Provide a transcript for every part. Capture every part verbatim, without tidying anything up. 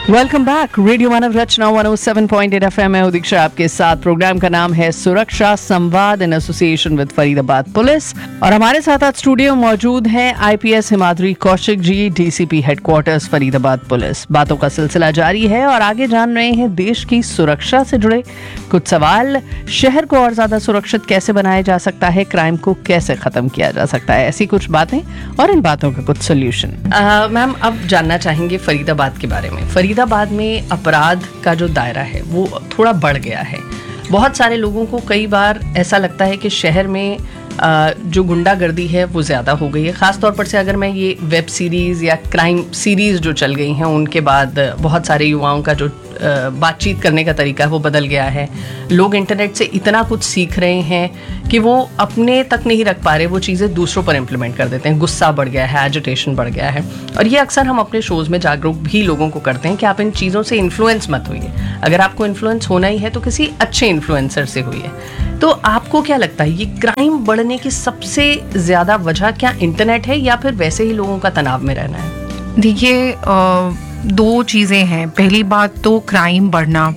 Welcome back. Radio मानव रचना एक सौ सात पॉइंट आठ एफएम में दीक्षा आपके साथ। प्रोग्राम का नाम है सुरक्षा संवाद in association with Faridabad police, और हमारे साथ आज स्टूडियो मौजूद हैं IPS Himadri Kaushik ji, DCP headquarters Faridabad police. बातों का सिलसिला जारी है और आगे जान रहे हैं देश की सुरक्षा से जुड़े कुछ सवाल। शहर को और ज्यादा सुरक्षित कैसे बनाया जा सकता है, क्राइम को कैसे खत्म किया जा सकता है, ऐसी कुछ बातें और इन बातों का कुछ सोल्यूशन। मैम, अब जानना चाहेंगे फरीदाबाद के बारे में। फरीदाबाद में अपराध का जो दायरा है वो थोड़ा बढ़ गया है। बहुत सारे लोगों को कई बार ऐसा लगता है कि शहर में जो गुंडागर्दी है वो ज़्यादा हो गई है। ख़ास तौर पर से अगर मैं ये वेब सीरीज़ या क्राइम सीरीज़ जो चल गई हैं उनके बाद बहुत सारे युवाओं का जो बातचीत करने का तरीका है वो बदल गया है। लोग इंटरनेट से इतना कुछ सीख रहे हैं कि वो अपने तक नहीं रख पा रहे, वो चीज़ें दूसरों पर इम्प्लीमेंट कर देते हैं। गुस्सा बढ़ गया है, एजिटेशन बढ़ गया है, और ये अक्सर हम अपने शोज़ में जागरूक भी लोगों को करते हैं कि आप इन चीज़ों से इन्फ्लुएंस मत होइए। अगर आपको इन्फ्लुएंस होना ही है तो किसी अच्छे इन्फ्लुएंसर से होइए। तो आपको क्या लगता है, ये क्राइम बढ़ने की सबसे ज़्यादा वजह क्या इंटरनेट है या फिर वैसे ही लोगों का तनाव में रहना है? देखिए, दो चीज़ें हैं। पहली बात तो क्राइम बढ़ना,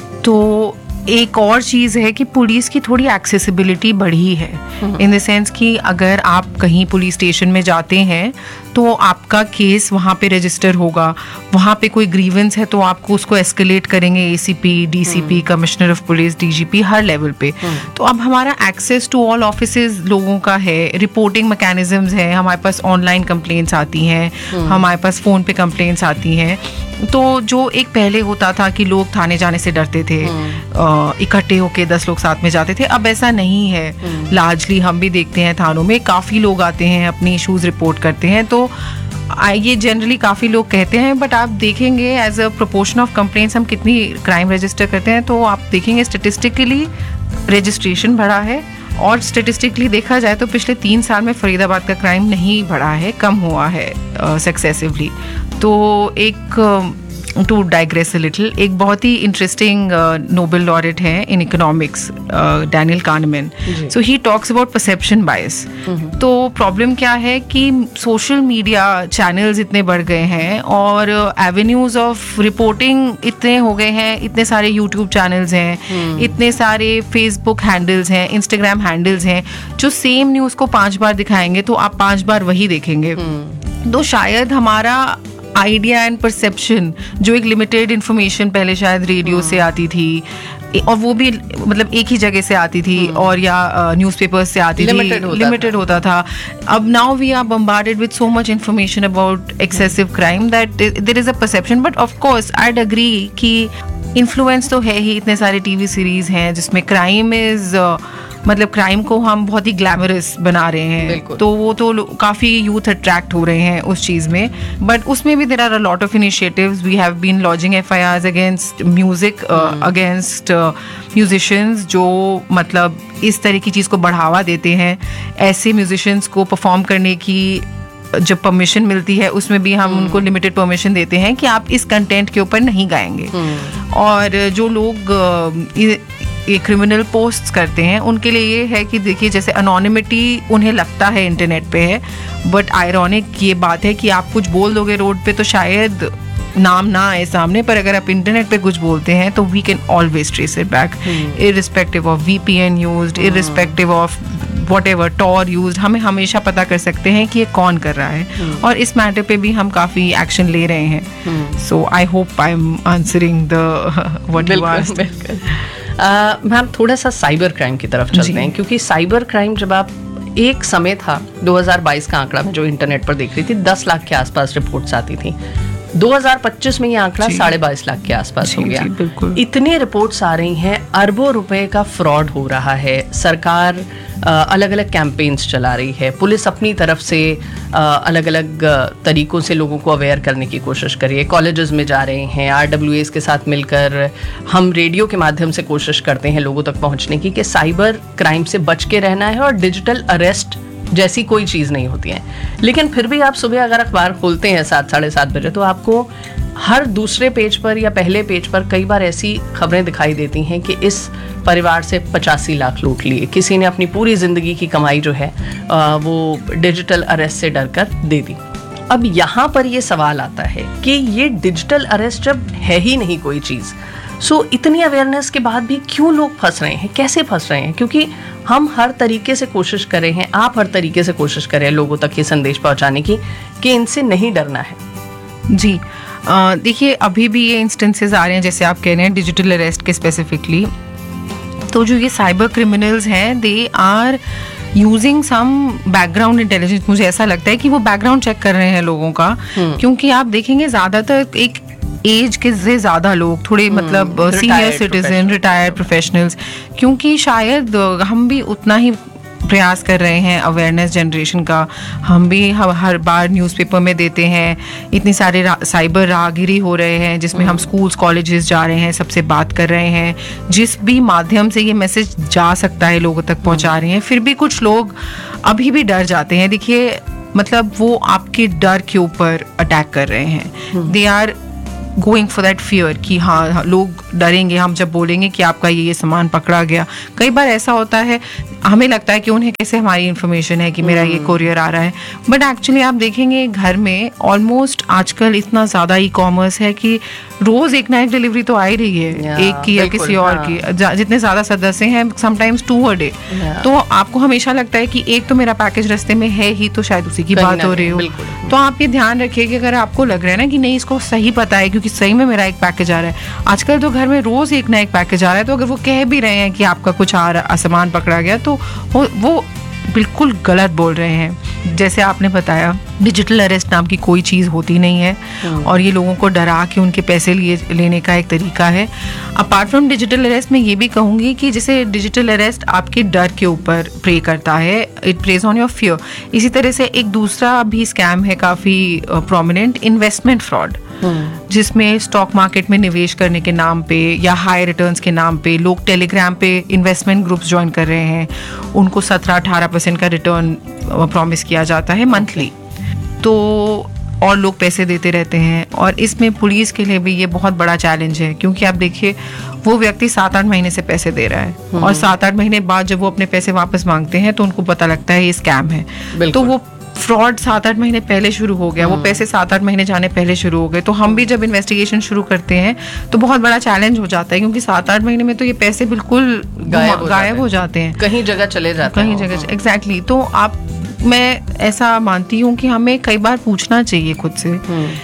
तो एक और चीज़ है कि पुलिस की थोड़ी एक्सेसिबिलिटी बढ़ी है, इन द सेंस कि अगर आप कहीं पुलिस स्टेशन में जाते हैं तो आपका केस वहाँ पे रजिस्टर होगा, वहाँ पे कोई ग्रीवेंस है तो आपको उसको एस्केलेट करेंगे ACP, DCP, commissioner of police, DGP, her level पे। तो अब हमारा एक्सेस टू ऑल ऑफिसेज लोगों का है, रिपोर्टिंग मैकेनिज्म्स है, हमारे पास ऑनलाइन कंप्लेंट्स आती हैं, हमारे पास फ़ोन पे कंप्लेंट्स आती हैं। तो जो एक पहले होता था कि लोग थाने जाने से डरते थे, इकट्ठे होके दस लोग साथ में जाते थे, अब ऐसा नहीं है। लार्जली हम भी देखते हैं थानों में काफ़ी लोग आते हैं, अपनी इश्यूज रिपोर्ट करते हैं। तो ये जनरली काफ़ी लोग कहते हैं, बट आप देखेंगे as a proportion of complaints हम कितनी क्राइम रजिस्टर करते हैं, तो आप देखेंगे स्टेटिस्टिकली रजिस्ट्रेशन बढ़ा है, और स्टेटिस्टिकली देखा जाए तो पिछले तीन साल में फरीदाबाद का क्राइम नहीं बढ़ा है, कम हुआ है सक्सेसिवली। uh, तो एक टू डाइग्रेस अ लिटिल, एक बहुत ही इंटरेस्टिंग नोबेल लॉरेट है in economics, Daniel कानमैन। So he talks about perception बायस। तो प्रॉब्लम क्या है कि सोशल मीडिया चैनल्स इतने बढ़ गए हैं और एवेन्यूज ऑफ रिपोर्टिंग इतने हो गए हैं, इतने सारे यूट्यूब चैनल्स हैं, इतने सारे फेसबुक हैंडल्स हैं, इंस्टाग्राम हैंडल्स हैं, जो सेम न्यूज़ को पांच बार दिखाएंगे तो आप पांच बार वही देखेंगे। तो शायद हमारा आइडिया एंड परसेप्शन, जो एक लिमिटेड इन्फॉर्मेशन पहले शायद रेडियो से आती थी, और वो भी मतलब एक ही जगह से आती थी, और या न्यूज़पेपर्स से आती थी, लिमिटेड होता था। अब now we are bombarded with so much information about excessive crime that there is a perception. But of course I agree कि इन्फ्लुएंस तो है ही, इतने सारे टीवी सीरीज हैं जिसमें क्राइम इज मतलब क्राइम को हम बहुत ही ग्लैमरस बना रहे हैं, तो वो तो काफ़ी यूथ अट्रैक्ट हो रहे हैं उस चीज़ में। बट उसमें भी there are a lot of initiatives. We have been lodging F I Rs against music, against musicians जो मतलब इस तरह की चीज़ को बढ़ावा देते हैं। ऐसे म्यूजिशियंस को परफॉर्म करने की जब परमिशन मिलती है उसमें भी हम उनको लिमिटेड परमिशन देते हैं कि आप इस कंटेंट के ऊपर नहीं गाएंगे। और जो लोग ये क्रिमिनल पोस्ट्स करते हैं उनके लिए ये है कि देखिए, जैसे अनोनिमिटी उन्हें लगता है इंटरनेट पे है, बट आयरॉनिक ये बात है कि आप कुछ बोल दोगे रोड पे तो शायद नाम ना आए सामने, पर अगर आप इंटरनेट पे कुछ बोलते हैं तो we can always trace it back, irrespective of VPN used, irrespective of whatever Tor used, हमें हमेशा पता कर सकते हैं कि ये कौन कर रहा है। hmm. और इस मैटर पे भी हम काफ़ी एक्शन ले रहे हैं। सो I hope I am answering the what you asked. Ma'am, थोड़ा सा साइबर क्राइम की तरफ चलते हैं, क्योंकि साइबर क्राइम जब आप एक समय था दो हज़ार बाईस का आंकड़ा में जो इंटरनेट पर देख रही थी, दस लाख के आसपास रिपोर्ट्स आती थी। दो हज़ार पच्चीस में ये आंकड़ा साढ़े बाईस लाख के आसपास हो गया। इतने रिपोर्ट्स आ रही हैं, अरबों रुपए का फ्रॉड हो रहा है। सरकार अलग अलग कैंपेन्स चला रही है, पुलिस अपनी तरफ से अलग अलग तरीकों से लोगों को अवेयर करने की कोशिश कर रही है। कॉलेजेस में जा रहे हैं, आरडब्ल्यूएस के साथ मिलकर हम रेडियो के माध्यम से कोशिश करते हैं लोगों तक पहुंचने की कि साइबर क्राइम से बच के रहना है, और डिजिटल अरेस्ट जैसी कोई चीज़ नहीं होती है। लेकिन फिर भी आप सुबह अगर अखबार खोलते हैं सात साढ़े सात बजे, तो आपको हर दूसरे पेज पर या पहले पेज पर कई बार ऐसी खबरें दिखाई देती हैं कि इस परिवार से पचासी लाख लूट लिए, किसी ने अपनी पूरी ज़िंदगी की कमाई जो है वो डिजिटल अरेस्ट से डर कर दे दी। अब यहाँ पर ये सवाल आता है कि ये डिजिटल अरेस्ट जब है ही नहीं कोई चीज़, सो इतनी अवेयरनेस के बाद भी क्यों लोग फंस रहे हैं, कैसे फंस रहे हैं? क्योंकि हम हर तरीके से कोशिश कर रहे हैं, आप हर तरीके से कोशिश कर रहे हैं लोगों तक ये संदेश पहुंचाने की कि इनसे नहीं डरना है। जी, देखिए अभी भी ये इंस्टेंसेस आ रहे हैं, जैसे आप कह रहे हैं डिजिटल अरेस्ट के स्पेसिफिकली, तो जो ये साइबर क्रिमिनल्स हैं they are using some background intelligence. मुझे ऐसा लगता है कि वो बैकग्राउंड चेक कर रहे हैं लोगों का, क्योंकि आप देखेंगे ज़्यादातर एक एज के से ज़्यादा लोग, थोड़े मतलब सीनियर सिटीजन, रिटायर्ड प्रोफेशनल्स, क्योंकि शायद हम भी उतना ही प्रयास कर रहे हैं अवेयरनेस जनरेशन का। हम भी हर बार न्यूज़पेपर में देते हैं, इतनी सारे रा, साइबर राहगिरी हो रहे हैं जिसमें हम स्कूल्स कॉलेजेस जा रहे हैं, सबसे बात कर रहे हैं, जिस भी माध्यम से ये मैसेज जा सकता है लोगों तक पहुंचा रहे हैं। फिर भी कुछ लोग अभी भी डर जाते हैं। देखिए मतलब वो आपके डर के ऊपर अटैक कर रहे हैं, they are going for that fear कि हाँ लोग डरेंगे हम जब बोलेंगे कि आपका ये ये सामान पकड़ा गया। कई बार ऐसा होता है, हमें लगता है कि उन्हें कैसे हमारी इन्फॉर्मेशन है कि मेरा ये कोरियर आ रहा है, बट एक्चुअली आप देखेंगे घर में ऑलमोस्ट आजकल इतना ज़्यादा ई कॉमर्स है कि रोज़ एक ना एक डिलीवरी तो आ ही रही है, yeah, एक की या किसी और हाँ. की, जितने ज़्यादा सदस्य हैं समटाइम्स टू अ डे, तो आपको हमेशा लगता है कि एक तो मेरा पैकेज रास्ते में है ही, तो शायद उसी की बात हो रही हो। तो आप ये ध्यान रखिए कि अगर आपको लग रहा है ना कि नहीं इसको सही पता है क्योंकि सही में मेरा एक पैकेज आ रहा है, आजकल तो घर में रोज़ एक ना एक पैकेज आ रहा है, तो अगर वो कह भी रहे हैं कि आपका कुछ आ रहा सामान पकड़ा गया, तो वो, वो बिल्कुल गलत बोल रहे हैं। जैसे आपने बताया डिजिटल अरेस्ट नाम की कोई चीज़ होती नहीं है और ये लोगों को डरा के उनके पैसे लिए लेने का एक तरीका है। अपार्ट फ्रॉम डिजिटल अरेस्ट मैं ये भी कहूँगी कि जैसे डिजिटल अरेस्ट आपके डर के ऊपर प्रे करता है, it praise on your fear. इसी तरह से एक दूसरा भी स्कैम है काफ़ी प्रोमिनेंट, इन्वेस्टमेंट फ्रॉड, जिसमें स्टॉक मार्केट में निवेश करने के नाम पे या हाई रिटर्न्स के नाम पे लोग टेलीग्राम पे इन्वेस्टमेंट ग्रुप्स ज्वाइन कर रहे हैं, उनको सत्रह अठारह परसेंट का रिटर्न प्रॉमिस किया जाता है मंथली, तो और लोग पैसे देते रहते हैं। और इसमें पुलिस के लिए भी ये बहुत बड़ा चैलेंज है, क्योंकि आप देखिए वो व्यक्ति सात आठ महीने से पैसे दे रहा है और सात आठ महीने बाद जब वो अपने पैसे वापस मांगते हैं तो उनको पता लगता है ये स्कैम है। तो वो फ्रॉड सात आठ महीने पहले शुरू हो गया, वो पैसे सात आठ महीने जाने पहले शुरू हो गए। तो हम भी जब इन्वेस्टिगेशन शुरू करते हैं तो बहुत बड़ा चैलेंज हो जाता है, क्योंकि सात आठ महीने में तो ये पैसे बिल्कुल गायब गायब हो जाते हैं, कहीं जगह चले जाते हैं, कहीं जगह एग्जैक्टली। तो आप, मैं ऐसा मानती हूँ कि हमें कई बार पूछना चाहिए खुद से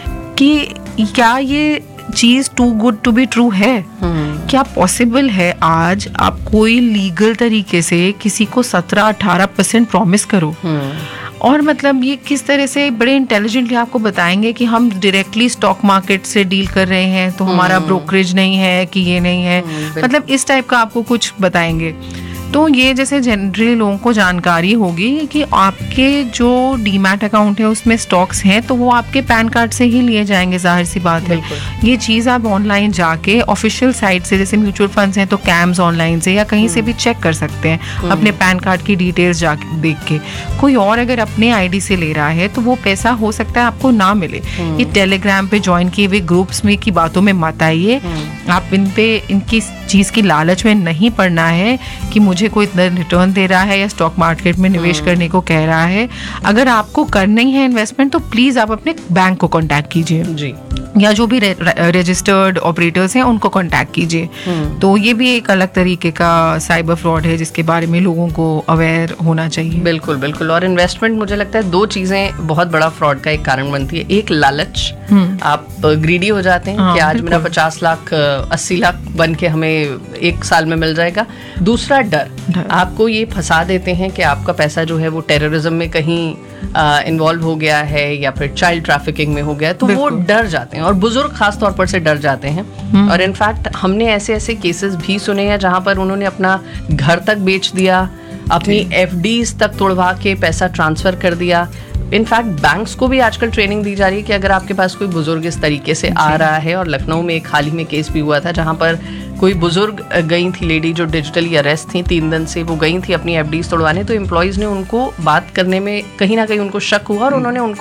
कि क्या ये चीज to good to be true है, क्या पॉसिबल है आज आप कोई लीगल तरीके से किसी को सत्रह अठारह परसेंट प्रॉमिस करो, और मतलब ये किस तरह से बड़े इंटेलिजेंटली आपको बताएंगे कि हम डायरेक्टली स्टॉक मार्केट से डील कर रहे हैं तो हमारा ब्रोकरेज नहीं है कि ये नहीं है, मतलब इस टाइप का आपको कुछ बताएंगे। तो ये जैसे जनरली लोगों को जानकारी होगी कि आपके जो डीमैट अकाउंट है उसमें स्टॉक्स हैं तो वो आपके पैन कार्ड से ही लिए जाएंगे, जाहिर सी बात है। ये चीज़ आप ऑनलाइन जाके ऑफिशियल साइट से, जैसे म्यूचुअल फंड्स हैं तो कैम्स ऑनलाइन से या कहीं से भी चेक कर सकते हैं अपने पैन कार्ड की डिटेल्स जाके देख के। कोई और अगर अपने आईडी से ले रहा है तो वो पैसा हो सकता है आपको ना मिले। ये टेलीग्राम पे ज्वाइन किए हुए ग्रुप्स में की बातों में मत आइए, आप इन पे इनकी चीज़ की लालच में नहीं पड़ना है कि मुझे कोई इतना रिटर्न दे रहा है या स्टॉक मार्केट में निवेश करने को कह रहा है। अगर आपको करना ही है इन्वेस्टमेंट तो प्लीज़ आप अपने बैंक को कांटेक्ट कीजिए जी, या जो भी रजिस्टर्ड ऑपरेटर्स हैं उनको कांटेक्ट कीजिए। तो ये भी एक अलग तरीके का साइबर फ्रॉड है जिसके बारे में लोगों को अवेयर होना चाहिए। बिल्कुल बिल्कुल। और इन्वेस्टमेंट, मुझे लगता है दो चीज़ें बहुत बड़ा फ्रॉड का एक कारण बनती है। एक लालच, आप ग्रीडी हो जाते हैं कि आज मेरा पचास लाख अस्सी लाख बन के हमें एक साल में मिल जाएगा। दूसरा डर, आपको ये फंसा देते हैं कि आपका पैसा जो है वो टेररिज्म में कहीं इन्वॉल्व हो गया है या फिर चाइल्ड ट्रैफिकिंग में हो गया, तो वो डर जाते हैं और बुजुर्ग खास तौर पर से डर जाते हैं। और इनफैक्ट हमने ऐसे ऐसे केसेस भी सुने हैं जहां पर उन्होंने अपना घर तक बेच दिया, अपनी एफडीज तक तोड़वा के पैसा ट्रांसफर कर दिया। इनफैक्ट बैंक्स को भी आजकल ट्रेनिंग दी जा रही है कि अगर आपके पास कोई बुजुर्ग इस तरीके से आ रहा है, और लखनऊ में एक हाल ही में केस भी हुआ था जहां पर कोई बुजुर्ग गई थी लेडी जो डिजिटली अरेस्ट थी, तीन दिन से वो गई थी अपनी एफडीज तोड़वाने, तो एम्प्लॉयज़ ने उनको बात करने में कहीं ना कहीं उनको शक हुआ और उन्होंने उनको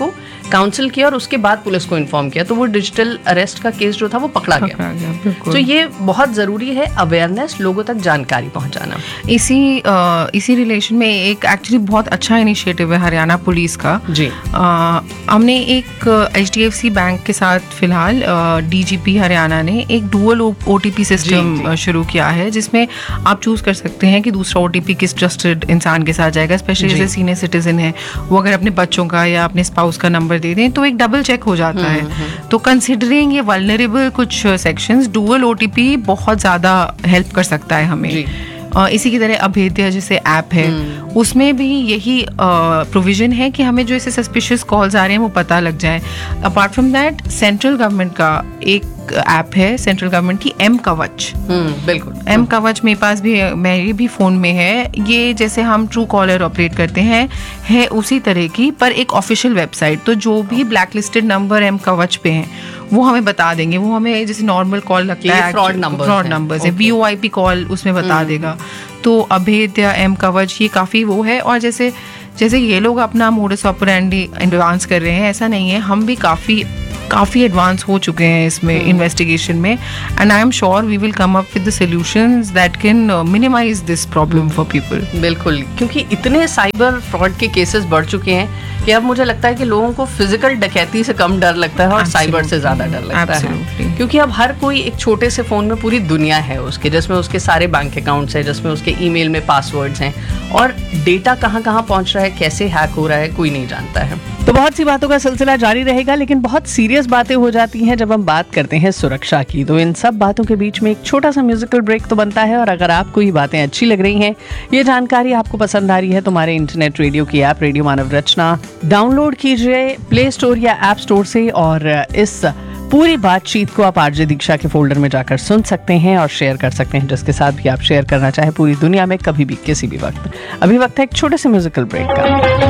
काउंसिल किया और उसके बाद पुलिस को इन्फॉर्म किया, तो वो डिजिटल अरेस्ट का केस जो था वो पकड़ा गया। पकड़ा गया, बिल्कुल। तो ये बहुत ज़रूरी है, अवेयरनेस, लोगों तक जानकारी पहुंचाना। इसी अ, इसी रिलेशन में एक एक्चुअली बहुत अच्छा इनिशिएटिव है हरियाणा पुलिस का जी। अ, हमने एक H D F C bank के साथ फिलहाल डी जी पी हरियाणा ने एक dual O T P system शुरू किया है, जिसमें आप चूज कर सकते हैं कि दूसरा ओ टी पी किस ट्रस्टेड इंसान के साथ जाएगा, स्पेशली जैसे सीनियर सिटीजन है, वो अगर अपने बच्चों का या अपने स्पाउस का नंबर दे दें तो एक डबल चेक हो जाता है। तो कंसिडरिंग ये वल्नरेबल कुछ sections, dual O T P बहुत ज़्यादा हेल्प कर सकता है हमें। Uh, इसी की तरह अभेद्य जैसे ऐप है, उसमें भी यही प्रोविजन uh, है कि हमें जो ऐसे सस्पिशियस कॉल्स आ रहे हैं वो पता लग जाए। Apart from that central government का एक ऐप है, सेंट्रल गवर्नमेंट की एम कवच। बिल्कुल, एम कवच मेरे पास भी, मेरे भी फ़ोन में है। ये जैसे हम ट्रू कॉलर ऑपरेट करते हैं है उसी तरह की, पर एक ऑफिशियल वेबसाइट। तो जो भी ब्लैक लिस्टेड नंबर एम कवच पे हैं वो हमें बता देंगे। वो हमें जैसे नॉर्मल कॉल लगता है, फ्रॉड नंबर फ्रॉड नंबर है, V O I P call उसमें बता देगा। तो अभेद्य, एम कवच, ये काफ़ी वो है। और जैसे जैसे ये लोग अपना मोडस ऑपरेंडी एडवांस कर रहे हैं, ऐसा नहीं है, हम भी काफ़ी काफ़ी एडवांस हो चुके हैं इसमें इन्वेस्टिगेशन में। And I am sure we will come up with the solutions that can minimise this problem for people. बिल्कुल, क्योंकि इतने साइबर फ्रॉड के केसेस बढ़ चुके हैं कि अब मुझे लगता है कि लोगों को फिजिकल डकैती से कम डर लगता है और साइबर से ज़्यादा डर लगता है, क्योंकि अब हर कोई एक छोटे से फ़ोन में पूरी दुनिया है उसके, जिसमें उसके सारे बैंक अकाउंट्स हैं, जिसमें उसके ईमेल में पासवर्ड्स हैं, और डेटा कहाँ कहाँ पहुँच रहा है, कैसे हैक हो रहा है, कोई नहीं जानता है। तो बहुत सी बातों का सिलसिला जारी रहेगा, लेकिन बहुत सीरियस बातें हो जाती हैं जब हम बात करते हैं सुरक्षा की। तो इन सब बातों के बीच में एक छोटा सा म्यूजिकल ब्रेक तो बनता है। और अगर आपको ये बातें अच्छी लग रही हैं, ये जानकारी आपको पसंद आ रही है, तो हमारे इंटरनेट रेडियो की ऐप रेडियो मानव रचना डाउनलोड कीजिए प्ले स्टोर या ऐप स्टोर से, और इस पूरी बातचीत को आप आरजे दीक्षा के फोल्डर में जाकर सुन सकते हैं और शेयर कर सकते हैं, जिसके साथ भी आप शेयर करना चाहे पूरी दुनिया में, कभी भी, किसी भी वक्त। अभी वक्त है एक छोटे से म्यूजिकल ब्रेक का।